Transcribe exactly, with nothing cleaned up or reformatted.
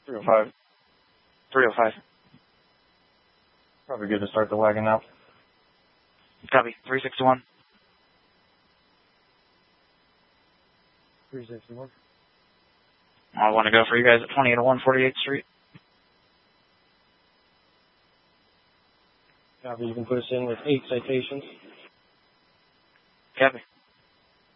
three oh five. three oh five. Probably good to start the wagon now. Copy. three sixty-one. three sixty-one. I want to go for you guys at twenty-eight oh one forty-eighth Street. Copy. You can put us in with eight citations. Copy.